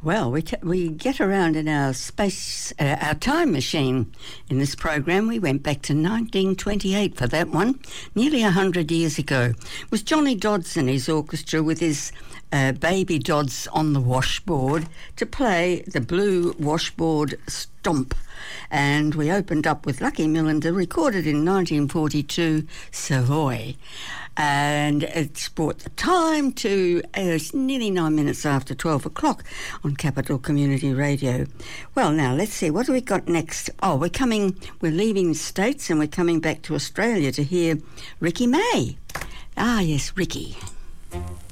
Well, we get around in our our time machine in this program. We went back to 1928 for that one, nearly 100 years ago. It was Johnny Dodds and his orchestra with his Baby Dodds on the Washboard to play the Blue Washboard Stomp. And we opened up with Lucky Millinder, recorded in 1942, Savoy. And it's brought the time to nearly 9 minutes after 12 o'clock on Capital Community Radio. Well, now, let's see, what do we got next? Oh, we're leaving the States and we're coming back to Australia to hear Ricky May. Ah, yes, Ricky.